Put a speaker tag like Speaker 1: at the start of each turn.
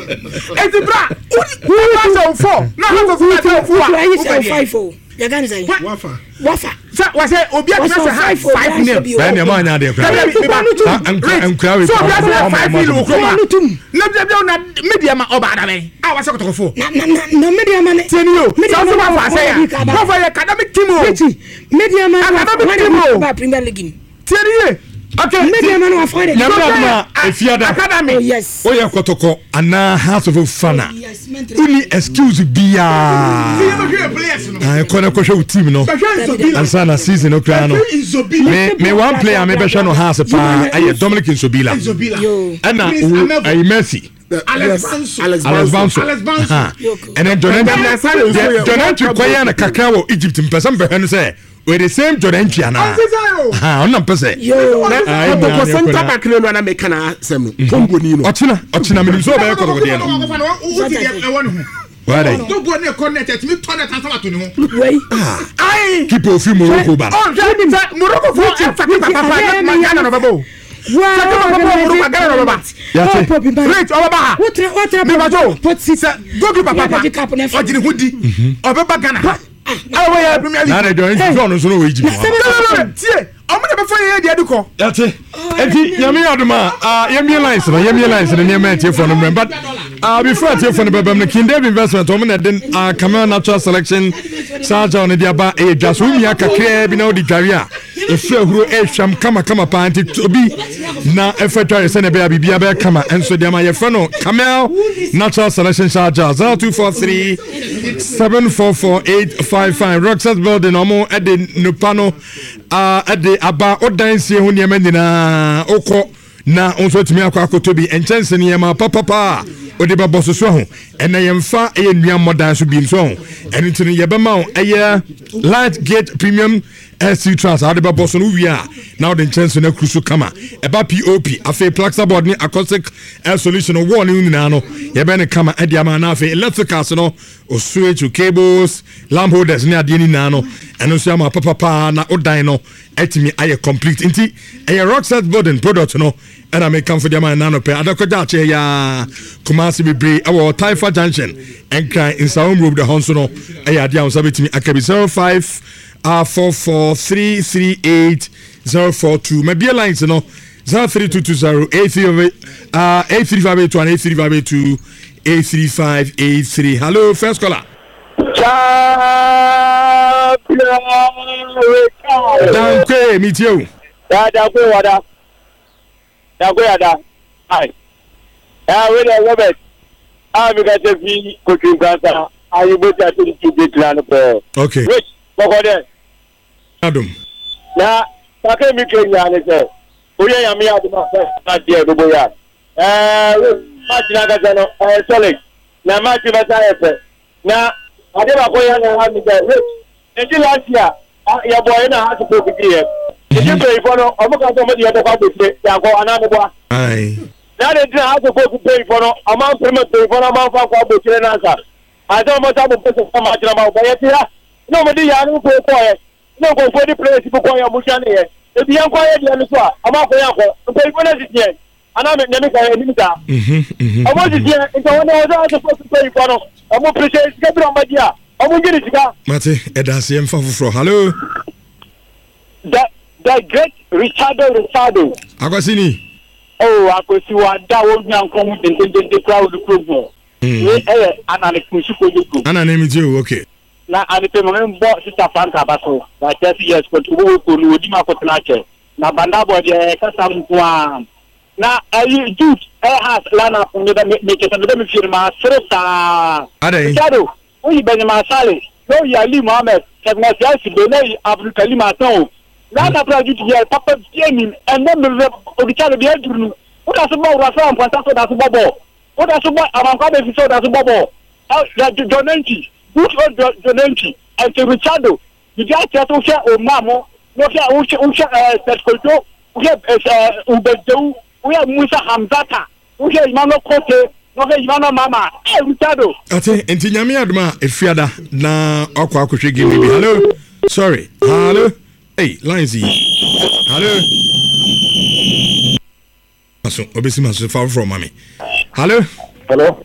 Speaker 1: Eti bra. Who was 4? No, how to
Speaker 2: 5. You can say
Speaker 1: Wafa.
Speaker 3: Was it Obia 5 nil?
Speaker 4: Ben your man, and crowd.
Speaker 3: So that's 5 nil. No, medium Obada. I was talking for.
Speaker 2: No, medium man.
Speaker 3: Academic team.
Speaker 2: Medium
Speaker 3: academic
Speaker 2: Premier League.
Speaker 3: Tell you. Okay,
Speaker 2: medium man of Friday.
Speaker 4: If you are the
Speaker 3: academy,
Speaker 2: yes.
Speaker 4: Oh, you kotoko ana house of fana. Any excuse be I kona ko show team no. Ansa na season no kra no. Me one player me be show no house pa aye Dominic Nsobila. Ana aye Messi.
Speaker 1: Alex Banso.
Speaker 4: And then Jonathan Kwaya na kakra wo Egypt mpesam be hanu say we the same Jonathan na. On am pese.
Speaker 1: Ko center back no na make na sem Congo ni no.
Speaker 4: Ochina me so be ko de no. Why?
Speaker 3: Don't go near connected me turn it answer to no.
Speaker 2: Wait.
Speaker 3: Ai.
Speaker 4: Keep your few Morocco ba.
Speaker 3: Oh, Morocco for papa Ghana no babo. Great Obaba. What me bajo. Put sister go give papa. Ojini hudi. Obaba Ghana. Awo ya Premier League.
Speaker 4: Na na join so no Egypt.
Speaker 3: Tie. Omo na be for ye de aduko.
Speaker 4: Yate. Enti yami aduma yami lines na yami tie for no but before tie for no bebem no King David investment omo na den Cameroon natural selection Saja on the aba e dwaso mi akakra bi na odi dware a efra huro ehwam kama pa anti obi na efetware se na be bibia be kama enso de ma ye fa no Camel natural selection Saja 0243 744 Roxas building omo e de nupano e de aba odansie ho niam nyina okọ na onso timi akotobi enchanse niam papa odi ba bososo ho ena yemfa eye nua modan so bi nso ho eni tini yebema ho eye light gate premium SC trans odi ba boso no wi a na odi enchanse na kruso kama eba POP afi plaxa board ni acoustic air solution wall ni nyina no yebe ne kama edi ama na afi electrical no o switch cables lamp holders ni ade ni na no eno so ama papa na odan no etimi aye complete nti eye Rockset building product no and I make come for the man nano pe adakoja che ya Kumasi Bibre our Taifa Junction and cry in Saum Road the Honsono aya dia on sabetimi akabi 0544338042 my beer lines no 03220 83582 83583 hello first caller Dankwe meet you
Speaker 5: Dankwe wada Dagoyada. Hi. We Robert. We got to be cooking cancer. I will get to the plan.
Speaker 4: Okay.
Speaker 5: Which, there.
Speaker 4: Adam.
Speaker 5: Now, I can't be clean. We are me out of my first year. Solid. Now, my now, I never go and have me there. Until last year, your boy and I had to put it here. You pay for no, I'm going to the other part of it.
Speaker 4: Aye.
Speaker 5: Now they have to go to pay for no amount payment for no amount for the answer. I don't want to put so much about it. Nobody has no pay for it. No go for the place to go your Mushani. If you are quiet, you are about to pay for it yet. And I'm never going to I want to hear if I was supposed to pay for no. I'm going to appreciate it. I'm going to get it.
Speaker 4: Mate, Edasium for hello.
Speaker 5: The great Richardo.
Speaker 4: Akwasini.
Speaker 5: Oh, Akwasiwa da won yan kom the crowd program.
Speaker 4: Ana name you okay.
Speaker 5: Na anipe mo mbo sister Franka baso. Na 30 years ko tuwo ko lu odi ma ko tnache. Na banda bo de kasa mpoa. Na ayi dude has lana ko me ke tan me firma serta.
Speaker 4: Adai.
Speaker 5: Richardo, oyi Benjamin Sale. No Ali Mohammed, Kevin Siasi Benay Abdul Kalim Aton. Last project here, Papa Jamie, and then the Richard be able to. What does about Rafa and Pantaso as a bubble? What does about Amankabe as a bubble? Donenti, which was Donenti, and to Richardo. You got to share or Mamo, no share Pescoto, we have Ubedu, we have Musa Hamzata, we have Mano Cote, no Mano Mama, Richardo.
Speaker 4: Ate, Entinyami Adma, a fiada, na Aqua could give me. Hello, sorry, hello. Hey, Lindsay. Hello. Obviously, far from mommy. Hello.
Speaker 5: Hello.